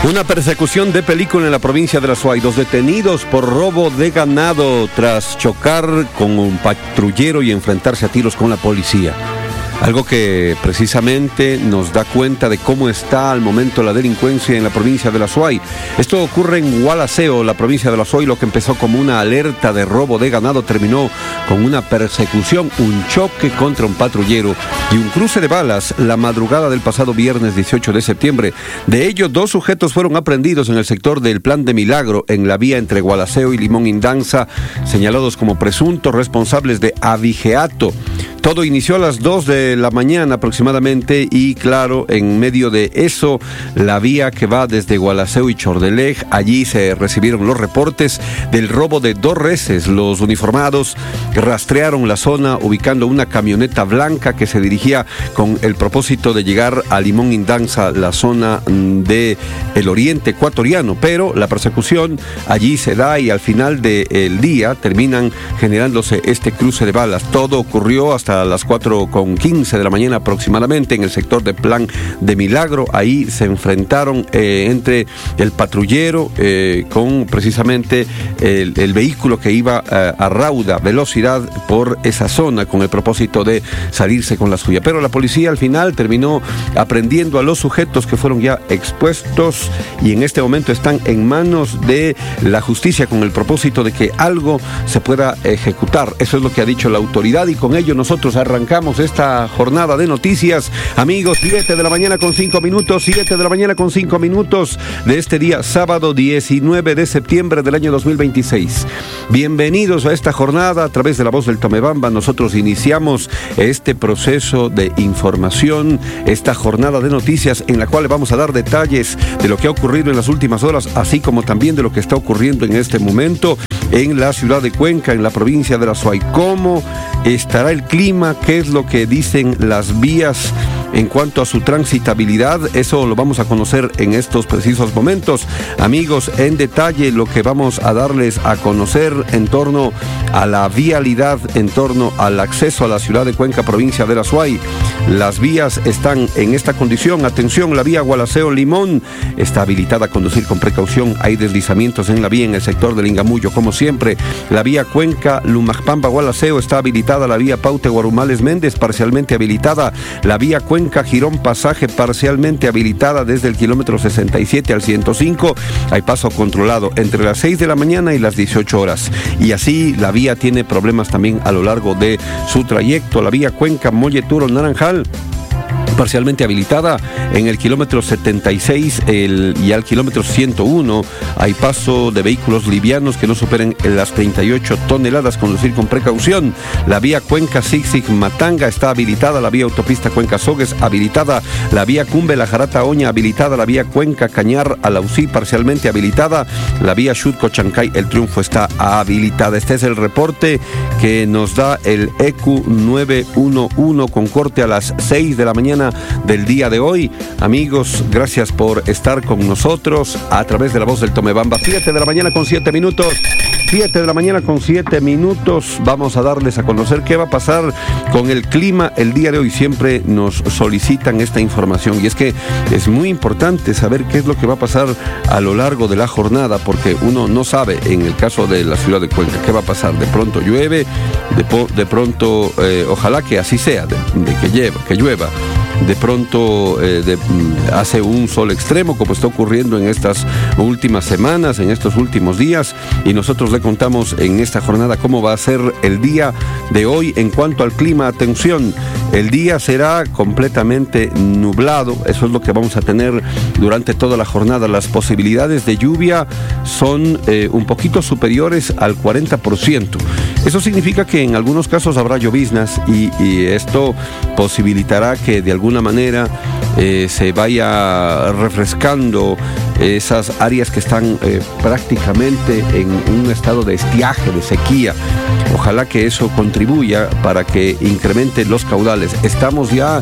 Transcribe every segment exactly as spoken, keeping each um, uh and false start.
Una persecución de película en la provincia de La Suay. Dos detenidos por robo de ganado tras chocar con un patrullero y enfrentarse a tiros con la policía. Algo que precisamente nos da cuenta de cómo está al momento la delincuencia en la provincia de La Suay. Esto ocurre en Gualaceo, la provincia de La Suay. Lo que empezó como una alerta de robo de ganado terminó con una persecución, un choque contra un patrullero y un cruce de balas la madrugada del pasado viernes dieciocho de septiembre. De ellos, dos sujetos fueron aprehendidos en el sector del Plan de Milagro, en la vía entre Gualaceo y Limón Indanza, señalados como presuntos responsables de abigeato. Todo inició a las dos de la mañana aproximadamente y claro, en medio de eso, la vía que va desde Gualaceo y Chordelej, allí se recibieron los reportes del robo de dos reses. Los uniformados rastrearon la zona ubicando una camioneta blanca que se dirigía con el propósito de llegar a Limón Indanza, la zona de el oriente ecuatoriano, pero la persecución allí se da y al final del día terminan generándose este cruce de balas. Todo ocurrió hasta a las cuatro con quince de la mañana aproximadamente en el sector de Plan de Milagro. Ahí se enfrentaron eh, entre el patrullero eh, con precisamente el, el vehículo que iba eh, a rauda velocidad por esa zona con el propósito de salirse con la suya. Pero la policía al final terminó aprendiendo a los sujetos que fueron ya expuestos y en este momento están en manos de la justicia con el propósito de que algo se pueda ejecutar. Eso es lo que ha dicho la autoridad y con ello nosotros arrancamos esta jornada de noticias. Amigos, siete de la mañana con cinco minutos, siete de la mañana con cinco minutos de este día, sábado diecinueve de septiembre del año dos mil veintiséis. Bienvenidos a esta jornada a través de la voz del Tomebamba. Nosotros iniciamos este proceso de información, esta jornada de noticias en la cual vamos a dar detalles de lo que ha ocurrido en las últimas horas, así como también de lo que está ocurriendo en este momento en la ciudad de Cuenca, en la provincia de La Suay. ¿Cómo estará el clima? ¿Qué es lo que dicen las vías en cuanto a su transitabilidad? Eso lo vamos a conocer en estos precisos momentos. Amigos, en detalle lo que vamos a darles a conocer en torno a la vialidad, en torno al acceso a la ciudad de Cuenca, provincia de La Suay. Las vías están en esta condición. Atención, la vía Gualaceo-Limón está habilitada a conducir con precaución. Hay deslizamientos en la vía en el sector del Ingamullo, como siempre. La vía Cuenca-Lumajpamba-Gualaceo está habilitada. La vía Paute-Guarumales-Méndez parcialmente habilitada. La vía Cuenca-Girón Pasaje parcialmente habilitada desde el kilómetro sesenta y siete al ciento cinco. Hay paso controlado entre las seis de la mañana y las dieciocho horas. Y así la vía tiene problemas también a lo largo de su trayecto. La vía Cuenca-Molleturo-Naranjal parcialmente habilitada en el kilómetro setenta y seis el, y al kilómetro ciento uno. Hay paso de vehículos livianos que no superen las treinta y ocho toneladas, conducir con precaución. La vía Cuenca-Sixig-Matanga está habilitada, la vía autopista Cuenca-Sogues habilitada, la vía Cumbe-La Jarata-Oña habilitada, la vía Cuenca-Cañar-Alausí parcialmente habilitada, la vía Xutco-Chancay El Triunfo está habilitada. Este es el reporte que nos da el E Q nueve uno uno con corte a las seis de la mañana del día de hoy. Amigos, gracias por estar con nosotros a través de la voz del Tomebamba. siete de la mañana con siete minutos. siete de la mañana con siete minutos. Vamos a darles a conocer qué va a pasar con el clima el día de hoy. Siempre nos solicitan esta información y es que es muy importante saber qué es lo que va a pasar a lo largo de la jornada, porque uno no sabe en el caso de la ciudad de Cuenca qué va a pasar. De pronto llueve, de, po- de pronto eh, ojalá que así sea, de, de que, lleva, que llueva. De pronto eh, de, hace un sol extremo, como está ocurriendo en estas últimas semanas, en estos últimos días, y nosotros le contamos en esta jornada cómo va a ser el día de hoy en cuanto al clima. Atención, el día será completamente nublado, eso es lo que vamos a tener durante toda la jornada. Las posibilidades de lluvia son eh, un poquito superiores al cuarenta por ciento. Eso significa que en algunos casos habrá lloviznas y, y esto posibilitará que de alguna manera eh, se vaya refrescando esas áreas que están eh, prácticamente en un estado de estiaje, de sequía. Ojalá que eso contribuya para que incrementen los caudales. Estamos ya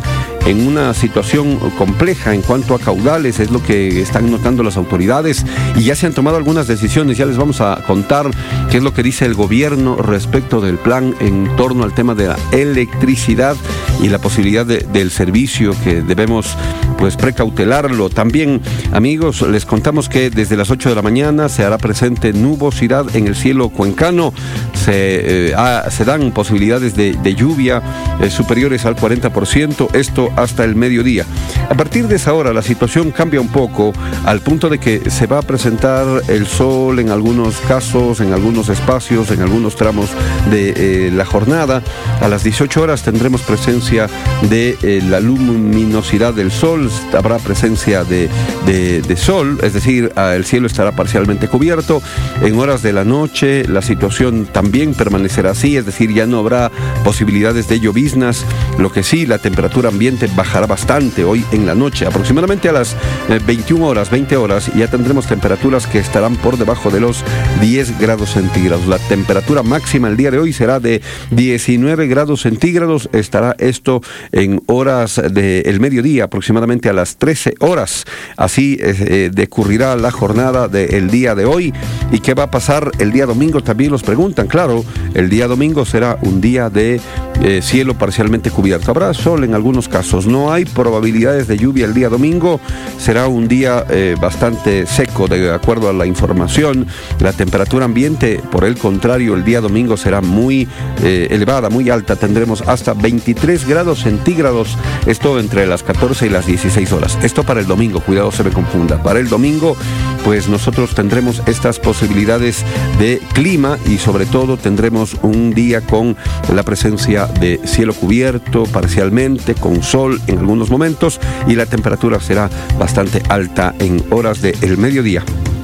en una situación compleja en cuanto a caudales, es lo que están notando las autoridades, y ya se han tomado algunas decisiones. Ya les vamos a contar qué es lo que dice el gobierno respecto del plan en torno al tema de la electricidad y la posibilidad de, del servicio, que debemos pues precautelarlo. También, amigos, les contamos que desde las ocho de la mañana se hará presente nubosidad en el cielo cuencano. Se, eh, ah, se dan posibilidades de, de lluvia eh, superiores al cuarenta por ciento, esto hasta el mediodía. A partir de esa hora la situación cambia un poco, al punto de que se va a presentar el sol en algunos casos, en algunos espacios, en algunos tramos de eh, la jornada. A las dieciocho horas tendremos presencia de eh, la luminosidad del sol, habrá presencia de, de, de sol, es decir, el cielo estará parcialmente cubierto. En horas de la noche la situación también permanecerá así, es decir, ya no habrá posibilidades de lloviznas. Lo que sí, la temperatura ambiente bajará bastante hoy en la noche, aproximadamente a las veintiuna horas, veinte horas, ya tendremos temperaturas que estarán por debajo de los diez grados centígrados. La temperatura máxima el día de hoy será de diecinueve grados centígrados, estará esto en horas del mediodía, aproximadamente a las trece horas. Así eh, decurrirá la jornada del día de hoy. ¿Y qué va a pasar el día domingo? También nos preguntan. Claro, el día domingo será un día de eh, cielo parcialmente cubierto. Habrá sol en algunos casos, no hay probabilidades de lluvia el día domingo. Será un día eh, bastante seco, de acuerdo a la información. La temperatura ambiente, por el contrario, el día domingo será muy eh, elevada, muy alta. Tendremos hasta veintitrés grados centígrados, esto entre las catorce y las dieciséis horas. Esto para el domingo, cuidado se me confunda. Para el domingo, pues nosotros tendremos estas posibilidades de clima, y sobre todo tendremos un día con la presencia de cielo cubierto parcialmente, con sol en algunos momentos, y la temperatura será bastante alta en horas del mediodía.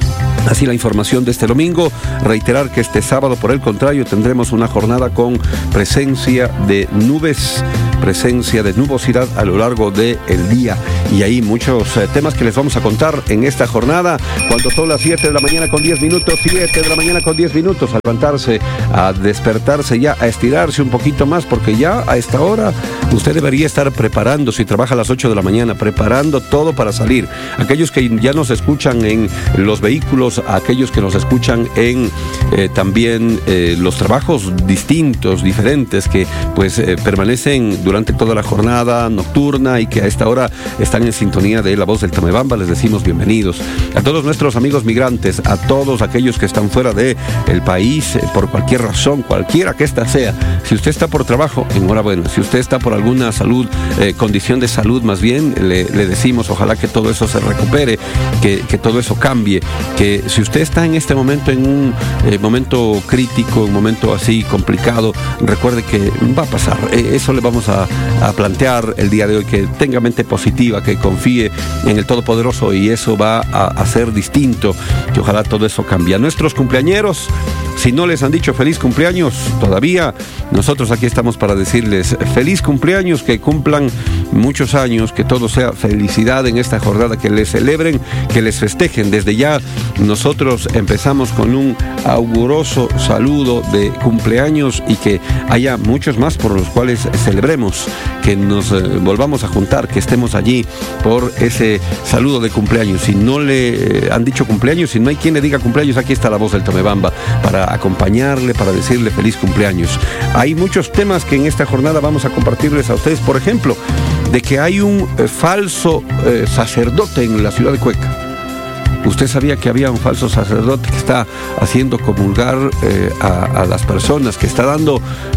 Así la información de este domingo. Reiterar que este sábado, por el contrario, tendremos una jornada con presencia de nubes, presencia de nubosidad a lo largo del día. Y hay muchos eh, temas que les vamos a contar en esta jornada, cuando son las siete de la mañana con diez minutos, siete de la mañana con diez minutos, a levantarse, a despertarse ya, a estirarse un poquito más, porque ya a esta hora usted debería estar preparando, si trabaja a las ocho de la mañana, preparando todo para salir. Aquellos que ya nos escuchan en los vehículos, a aquellos que nos escuchan en eh, también eh, los trabajos distintos, diferentes, que pues eh, permanecen durante toda la jornada nocturna y que a esta hora están en sintonía de La Voz del Tamebamba, les decimos bienvenidos. A todos nuestros amigos migrantes, a todos aquellos que están fuera del país, eh, por cualquier razón, cualquiera que ésta sea. Si usted está por trabajo, enhorabuena. Si usted está por alguna salud, eh, condición de salud más bien, le, le decimos ojalá que todo eso se recupere, que, que todo eso cambie, que si usted está en este momento en un eh, momento crítico, un momento así complicado, recuerde que va a pasar. Eh, eso le vamos a, a plantear el día de hoy, que tenga mente positiva, que confíe en el Todopoderoso, y eso va a, a ser distinto, que ojalá todo eso cambie. A nuestros cumpleañeros, si no les han dicho feliz cumpleaños todavía, nosotros aquí estamos para decirles feliz cumpleaños, que cumplan muchos años, que todo sea felicidad en esta jornada, que les celebren, que les festejen. Desde ya nosotros empezamos con un auguroso saludo de cumpleaños, y que haya muchos más por los cuales celebremos, que nos eh, volvamos a juntar, que estemos allí por ese saludo de cumpleaños. Si no le eh, han dicho cumpleaños, si no hay quien le diga cumpleaños, aquí está La Voz del Tamebamba para acompañarle, para decirle feliz cumpleaños. Hay muchos temas que en esta jornada vamos a compartirles a ustedes, por ejemplo, de que hay un eh, falso eh, sacerdote en la ciudad de Cuenca. ¿Usted sabía que había un falso sacerdote que está haciendo comulgar eh, a, a las personas, que está dando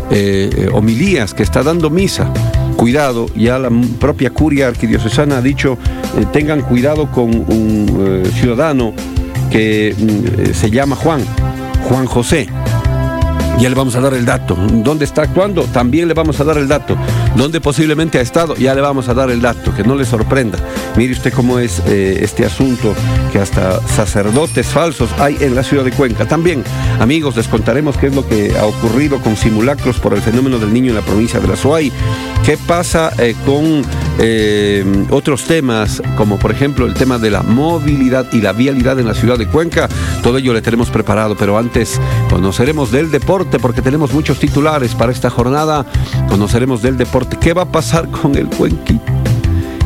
eh, homilías, que está dando misa? Cuidado, ya la propia curia arquidiocesana ha dicho, eh, tengan cuidado con un eh, ciudadano que eh, se llama Juan, Juan José. Ya le vamos a dar el dato. ¿Dónde está actuando? También le vamos a dar el dato. ¿Dónde posiblemente ha estado? Ya le vamos a dar el dato, que no le sorprenda. Mire usted cómo es eh, este asunto, que hasta sacerdotes falsos hay en la ciudad de Cuenca. También, amigos, les contaremos qué es lo que ha ocurrido con simulacros por el fenómeno del Niño en la provincia de la Azuay. ¿Qué pasa eh, con eh, otros temas, como por ejemplo el tema de la movilidad y la vialidad en la ciudad de Cuenca? Todo ello le tenemos preparado, pero antes conoceremos del deporte, porque tenemos muchos titulares para esta jornada. Conoceremos del deporte. ¿Qué va a pasar con el Cuenquita?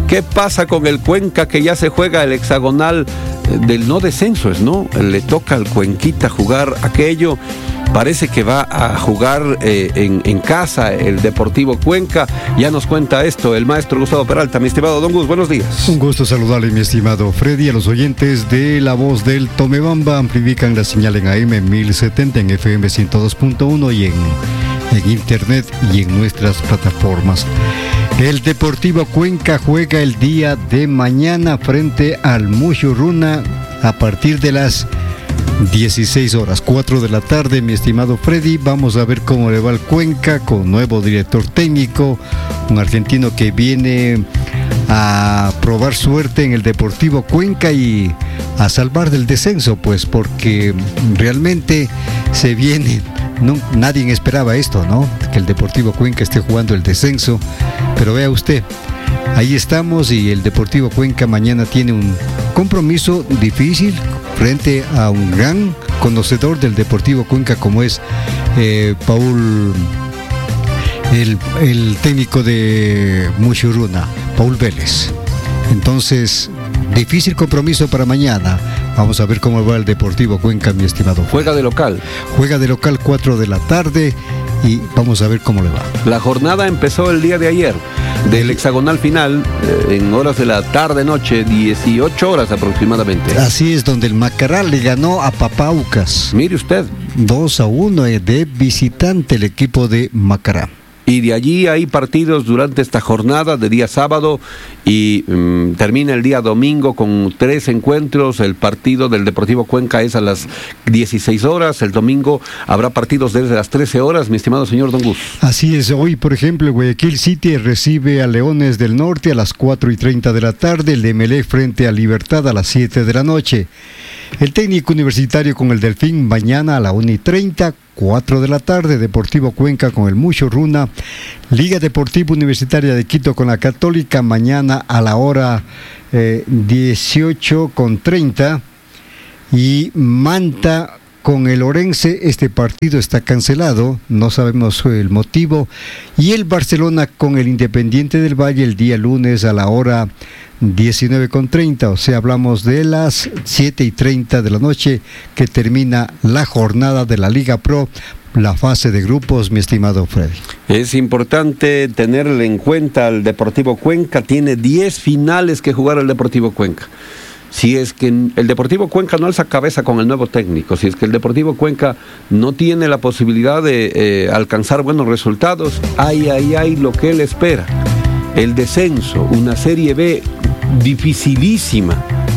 ¿Qué pasa con el Cuenca, que ya se juega el hexagonal del no descenso? ¿No? Le toca al Cuenquita jugar aquello. Parece que va a jugar eh, en, en casa el Deportivo Cuenca. Ya nos cuenta esto el maestro Gustavo Peralta. Mi estimado Don Gus, buenos días. Un gusto saludarle, mi estimado Freddy. A los oyentes de La Voz del Tomebamba, amplifican la señal en A M mil setenta, en F M ciento dos punto uno y en, en internet y en nuestras plataformas. El Deportivo Cuenca juega el día de mañana frente al Mushuruna a partir de las dieciséis horas, cuatro de la tarde, mi estimado Freddy. Vamos a ver cómo le va al Cuenca con nuevo director técnico, un argentino que viene a probar suerte en el Deportivo Cuenca y a salvar del descenso, pues porque realmente se viene, no, nadie esperaba esto, ¿no? Que el Deportivo Cuenca esté jugando el descenso, pero vea usted, ahí estamos y el Deportivo Cuenca mañana tiene un compromiso difícil frente a un gran conocedor del Deportivo Cuenca como es eh, Paul, el, el técnico de Mushuruna, Paul Vélez. Entonces, difícil compromiso para mañana. Vamos a ver cómo va el Deportivo Cuenca, mi estimado. Juega de local. Juega de local, cuatro de la tarde. Y vamos a ver cómo le va. La jornada empezó el día de ayer, del hexagonal final, eh, en horas de la tarde-noche, dieciocho horas aproximadamente. Así es, donde el Macará le ganó a Papaucas. Mire usted. dos a uno de visitante el equipo de Macará. Y de allí hay partidos durante esta jornada de día sábado y um, termina el día domingo con tres encuentros. El partido del Deportivo Cuenca es a las dieciséis horas. El domingo habrá partidos desde las trece horas, mi estimado señor Don Gus. Así es, hoy por ejemplo Guayaquil City recibe a Leones del Norte a las cuatro y treinta de la tarde, el Emelec frente a Libertad a las siete de la noche. El Técnico Universitario con el Delfín mañana a la una y treinta, cuatro de la tarde, Deportivo Cuenca con el Mushuruna, Liga Deportiva Universitaria de Quito con la Católica mañana a la hora eh, dieciocho con treinta, y Manta con el Orense. Este partido está cancelado, no sabemos el motivo, y el Barcelona con el Independiente del Valle el día lunes a la hora diecinueve con treinta, o sea, hablamos de las siete y treinta de la noche que termina la jornada de la Liga Pro, la fase de grupos, mi estimado Freddy. Es importante tenerle en cuenta al Deportivo Cuenca, tiene diez finales que jugar el Deportivo Cuenca. Si es que el Deportivo Cuenca no alza cabeza con el nuevo técnico, si es que el Deportivo Cuenca no tiene la posibilidad de eh, alcanzar buenos resultados, ay, ay, ay, lo que él espera. El descenso, una Serie B dificilísima.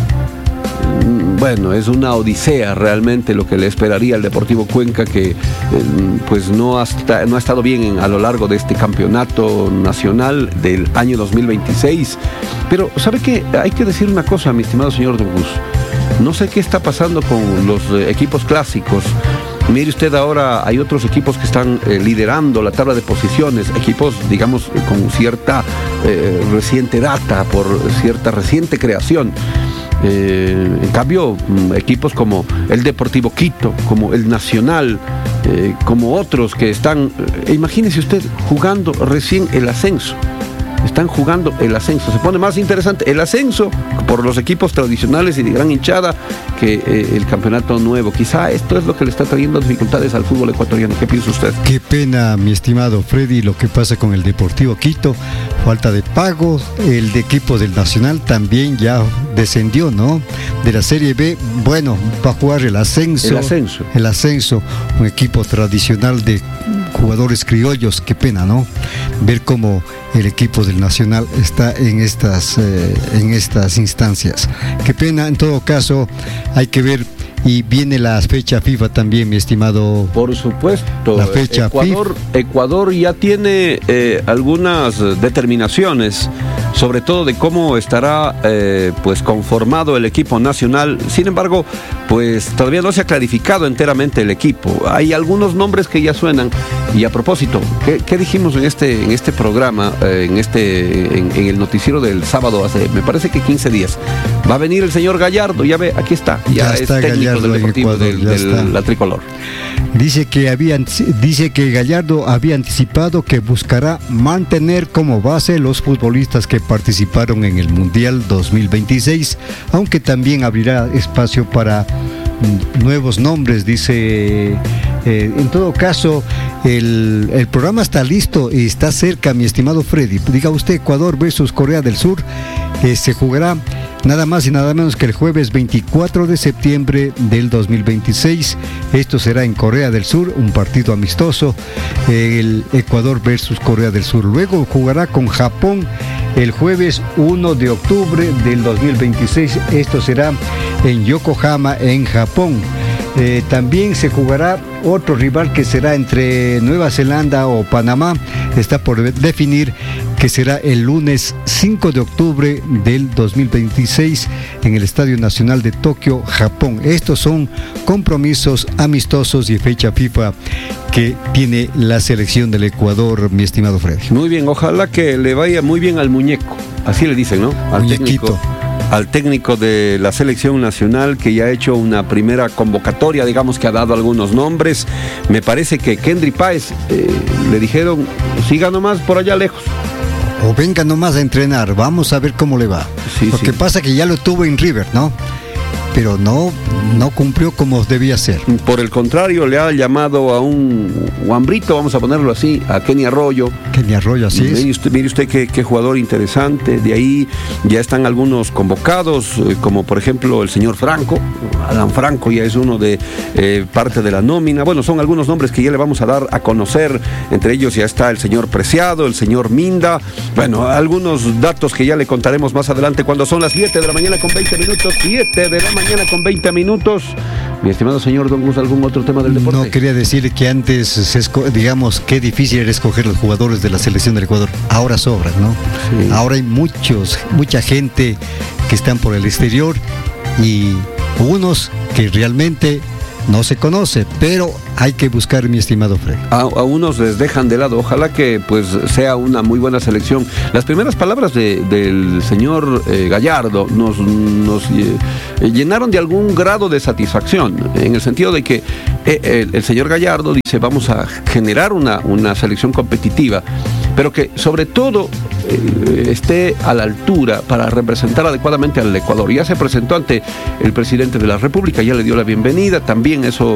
Bueno, es una odisea realmente lo que le esperaría al Deportivo Cuenca, que eh, pues no ha, no ha estado bien en, a lo largo de este campeonato nacional del año dos mil veintiséis. Pero, ¿sabe qué? Hay que decir una cosa, mi estimado señor Don Gus. No sé qué está pasando con los eh, equipos clásicos. Mire usted, ahora hay otros equipos que están eh, liderando la tabla de posiciones, equipos, digamos, con cierta eh, reciente data, por cierta reciente creación. Eh, en cambio, equipos como el Deportivo Quito, como el Nacional, eh, como otros que están, eh, imagínese usted, jugando recién el ascenso. Están jugando el ascenso. Se pone más interesante el ascenso por los equipos tradicionales y de gran hinchada que eh, el campeonato nuevo. Quizá esto es lo que le está trayendo dificultades al fútbol ecuatoriano. ¿Qué piensa usted? Qué pena, mi estimado Freddy, lo que pasa con el Deportivo Quito. Falta de pagos. El de equipo del Nacional también ya descendió, ¿no? De la Serie B, bueno, va a jugar el ascenso. El ascenso. El ascenso, un equipo tradicional de jugadores criollos. Qué pena, ¿no? Ver cómo el equipo del Nacional está en estas, eh, en estas instancias. Qué pena, en todo caso, hay que ver. Y viene la fecha FIFA también, mi estimado. Por supuesto. La fecha Ecuador, FIFA. Ecuador ya tiene eh, algunas determinaciones, sobre todo de cómo estará eh, pues conformado el equipo nacional. Sin embargo, pues todavía no se ha clarificado enteramente el equipo. Hay algunos nombres que ya suenan. Y a propósito, ¿qué, qué dijimos en este, en este programa, eh, en, este, en, en el noticiero del sábado hace, me parece que quince días? Va a venir el señor Gallardo, ya ve, aquí está. Ya, ya es está técnico Gallardo del Deportivo, Ecuador, del, del, la tricolor. Dice que, había, dice que Gallardo había anticipado que buscará mantener como base los futbolistas que participaron en el Mundial dos mil veintiséis, aunque también abrirá espacio para nuevos nombres, dice. Eh, en todo caso, el, el programa está listo y está cerca, mi estimado Freddy. Diga usted, Ecuador versus Corea del Sur, eh, se jugará nada más y nada menos que el jueves veinticuatro de septiembre del dos mil veintiséis. Esto será en Corea del Sur, un partido amistoso, el Ecuador versus Corea del Sur. Luego jugará con Japón el jueves primero de octubre del dos mil veintiséis. Esto será en Yokohama, en Japón. Eh, también se jugará otro rival que será entre Nueva Zelanda o Panamá. Está por definir, que será el lunes cinco de octubre del dos mil veintiséis en el Estadio Nacional de Tokio, Japón. Estos son compromisos amistosos y fecha FIFA que tiene la selección del Ecuador, mi estimado Freddy. Muy bien, ojalá que le vaya muy bien al muñeco, así le dicen, ¿no? Al Muñequito. técnico, al técnico de la selección nacional, que ya ha hecho una primera convocatoria, digamos que ha dado algunos nombres. Me parece que Kendry Páez, eh, le dijeron, siga nomás por allá lejos. O venga nomás a entrenar, vamos a ver cómo le va. Sí, Lo sí. que pasa que ya lo tuvo en River, ¿no? Pero no, no cumplió como debía ser. Por el contrario, le ha llamado a un guambrito, vamos a ponerlo así, a Kenny Arroyo. Kenny Arroyo, así es. Mire usted, mire usted qué, qué jugador interesante. De ahí ya están algunos convocados, eh, como por ejemplo el señor Franco. Alan Franco ya es uno de eh, parte de la nómina. Bueno, son algunos nombres que ya le vamos a dar a conocer. Entre ellos ya está el señor Preciado, el señor Minda. Bueno, algunos datos que ya le contaremos más adelante cuando son las siete de la mañana con veinte minutos. siete de la mañana con veinte minutos. Mi estimado señor Don Gus, ¿algún otro tema del deporte? No, quería decir que antes, se esco- digamos, qué difícil era escoger los jugadores de la selección del Ecuador. Ahora sobran, ¿no? Sí. Ahora hay muchos, mucha gente que están por el exterior y unos que realmente no se conoce, pero hay que buscar, mi estimado Fred. A, a unos les dejan de lado. Ojalá que pues sea una muy buena selección. Las primeras palabras de, del señor eh, Gallardo nos, nos eh, llenaron de algún grado de satisfacción, en el sentido de que eh, el, el señor Gallardo dice, vamos a generar una, una selección competitiva, pero que sobre todo eh, esté a la altura para representar adecuadamente al Ecuador. Ya se presentó ante el presidente de la República, ya le dio la bienvenida. También eso